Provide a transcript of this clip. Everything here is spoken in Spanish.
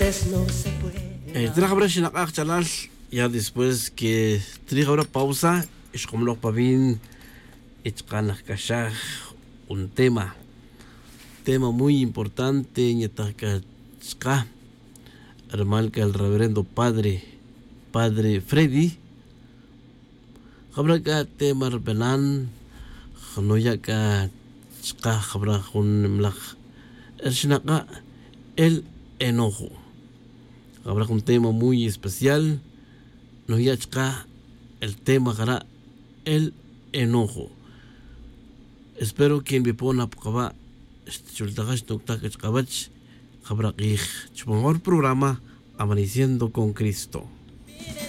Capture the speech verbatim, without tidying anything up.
Eh, Trabajabra Shinakak Chalal, ya después que trabajabra pausa, es como lo pavin, echkanak kashaj, un tema, tema muy importante, ñataka chka, hermal que el reverendo padre, padre Freddy, habra ka tema rebenan, no ka chka habra un mlak, el Shinaka, el enojo. Habrá un tema muy especial. No ya el tema será el enojo. Espero que me ponga para chultagash toktak chkabach. Habrá que chupamor programa Amaneciendo con Cristo.